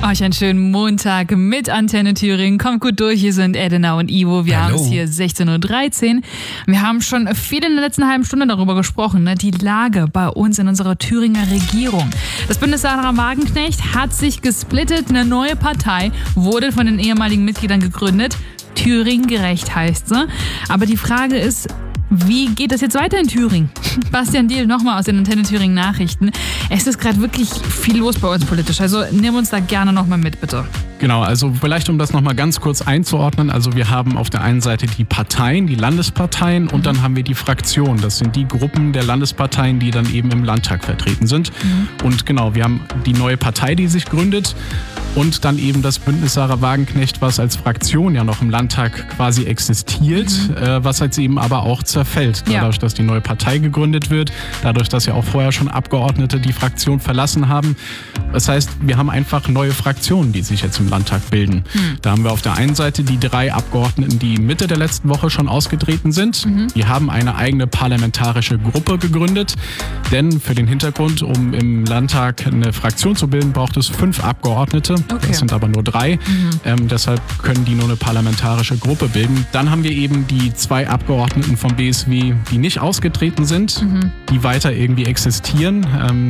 Euch einen schönen Montag mit Antenne Thüringen. Kommt gut durch, hier sind Edina und Ivo. Wir haben es hier 16.13 Uhr. Wir haben schon viel in der letzten halben Stunde darüber gesprochen, ne? Die Lage bei uns in unserer Thüringer Regierung. Das Bündnis Sarah Wagenknecht hat sich gesplittet. Eine neue Partei wurde von den ehemaligen Mitgliedern gegründet. Thüringen gerecht heißt sie. Aber die Frage ist, wie geht das jetzt weiter in Thüringen? Bastian Diehl nochmal aus den Antenne Thüringen Nachrichten. Es ist gerade wirklich viel los bei uns politisch, also nimm uns da gerne nochmal mit, bitte. Genau, also vielleicht um das nochmal ganz kurz einzuordnen. Also wir haben auf der einen Seite die Parteien, die Landesparteien und dann haben wir die Fraktionen. Das sind die Gruppen der Landesparteien, die dann eben im Landtag vertreten sind. Und genau, wir haben die neue Partei, die sich gründet und dann eben das Bündnis Sarah Wagenknecht, was als Fraktion ja noch im Landtag quasi existiert, was jetzt eben aber auch zerfällt. Dadurch, dass die neue Partei gegründet wird, dadurch, dass ja auch vorher schon Abgeordnete die Fraktion verlassen haben. Das heißt, wir haben einfach neue Fraktionen, die sich jetzt im Landtag bilden. Da haben wir auf der einen Seite die 3 Abgeordneten, die Mitte der letzten Woche schon ausgetreten sind. Die haben eine eigene parlamentarische Gruppe gegründet. Denn für den Hintergrund, um im Landtag eine Fraktion zu bilden, braucht es 5 Abgeordnete. Okay. Das sind aber nur 3. Deshalb können die nur eine parlamentarische Gruppe bilden. Dann haben wir eben die 2 Abgeordneten vom BSW, die nicht ausgetreten sind, die weiter irgendwie existieren,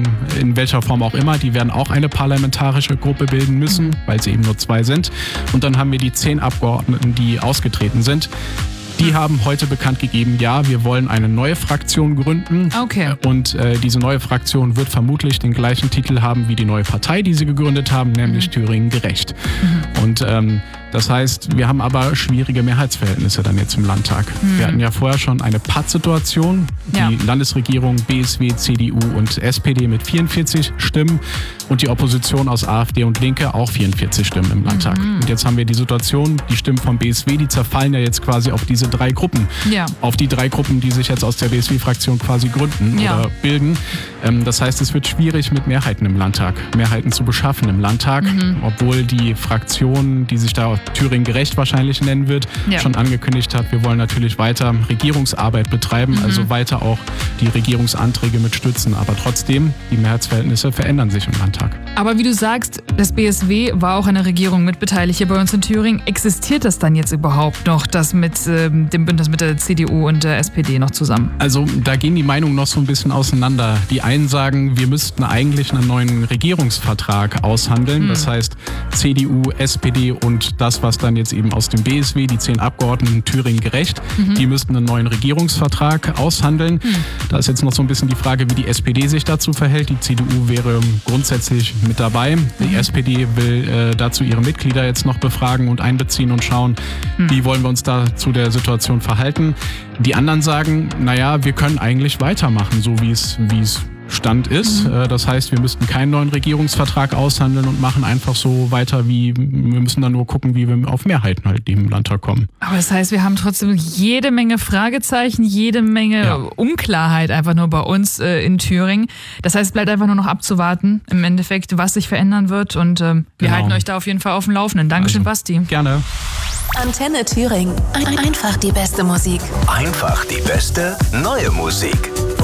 in welcher Form auch immer. Die werden auch eine parlamentarische Gruppe bilden müssen, weil sie eben nur 2 sind. Und dann haben wir die 10 Abgeordneten, die ausgetreten sind. Die haben heute bekannt gegeben, ja, wir wollen eine neue Fraktion gründen. Okay. Und diese neue Fraktion wird vermutlich den gleichen Titel haben wie die neue Partei, die sie gegründet haben, nämlich Thüringen gerecht. Und das heißt, wir haben aber schwierige Mehrheitsverhältnisse dann jetzt im Landtag. Wir hatten ja vorher schon eine Pattsituation. Die Landesregierung BSW, CDU und SPD mit 44 Stimmen und die Opposition aus AfD und Linke auch 44 Stimmen im Landtag. Und jetzt haben wir die Situation, die Stimmen vom BSW, die zerfallen ja jetzt quasi auf diese 3 Gruppen. Auf die 3 Gruppen, die sich jetzt aus der BSW-Fraktion quasi gründen oder bilden. Das heißt, es wird schwierig mit Mehrheiten im Landtag, Mehrheiten zu beschaffen im Landtag, obwohl die Fraktion, die sich da Thüringen gerecht wahrscheinlich nennen wird, schon angekündigt hat, wir wollen natürlich weiter Regierungsarbeit betreiben, also weiter auch die Regierungsanträge mit stützen. Aber trotzdem, die Mehrheitsverhältnisse verändern sich im Landtag. Aber wie du sagst, das BSW war auch an der Regierung mitbeteiligt hier bei uns in Thüringen. Existiert das dann jetzt überhaupt noch, das mit dem Bündnis mit der CDU und der SPD noch zusammen? Also da gehen die Meinungen noch so ein bisschen auseinander. Die einen sagen, wir müssten eigentlich einen neuen Regierungsvertrag aushandeln. Das heißt, CDU, SPD und das, was dann jetzt eben aus dem BSW, die 10 Abgeordneten Thüringen gerecht, die müssten einen neuen Regierungsvertrag aushandeln. Da ist jetzt noch so ein bisschen die Frage, wie die SPD sich dazu verhält. Die CDU wäre grundsätzlich mit dabei. Die SPD will dazu ihre Mitglieder jetzt noch befragen und einbeziehen und schauen, wie wollen wir uns da zu der Situation verhalten. Die anderen sagen, naja, wir können eigentlich weitermachen, so wie es Stand ist. Das heißt, wir müssten keinen neuen Regierungsvertrag aushandeln und machen einfach so weiter, wir müssen dann nur gucken, wie wir auf Mehrheiten halt im Landtag kommen. Aber das heißt, wir haben trotzdem jede Menge Fragezeichen, jede Menge Unklarheit einfach nur bei uns in Thüringen. Das heißt, es bleibt einfach nur noch abzuwarten, im Endeffekt, was sich verändern wird und wir halten euch da auf jeden Fall auf dem Laufenden. Dankeschön, Basti. Gerne. Antenne Thüringen. Einfach die beste Musik. Einfach die beste neue Musik.